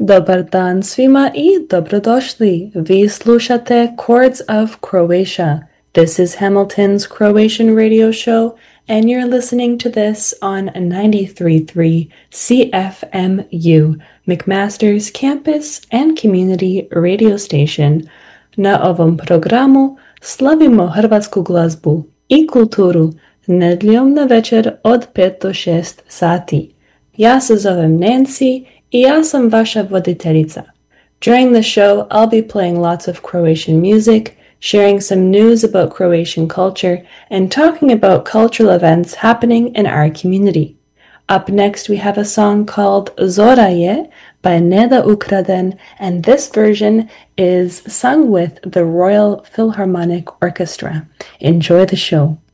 Dobar dan svima I dobrodošli. Vi slušate Chords of Croatia. This is Hamilton's Croatian radio show, and you're listening to this on 93.3 CFMU, McMaster's campus and community radio station. Na ovom programu slavimo hrvatsku glazbu I kulturu nedjeljom na večer od 5 do 6 sati. Ja se zovem Nancy I ja sam vaša voditeljica. During the show, I'll be playing lots of Croatian music, sharing some news about Croatian culture, and talking about cultural events happening in our community. Up next, we have a song called Zora je by Neda Ukraden, and this version is sung with the Royal Philharmonic Orchestra. Enjoy the show.